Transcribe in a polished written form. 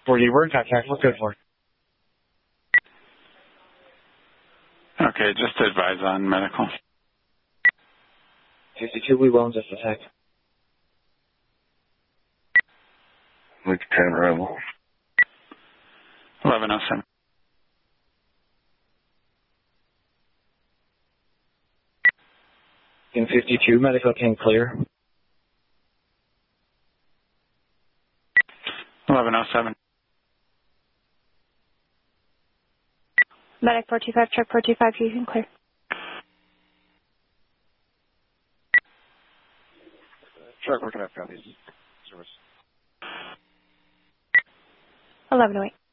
40, we're in contact. Look good for it. Okay, just to advise on medical. 52, we will in just a sec. Like 10 arrival. 1107. In 52, medical can clear. 1107. Medic 425, truck 425, you can clear. Truck 425, copies. Service. 1108.